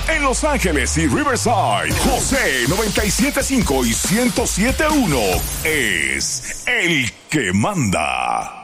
En Los Ángeles y Riverside, José 97.5 y 107.1 es el que manda.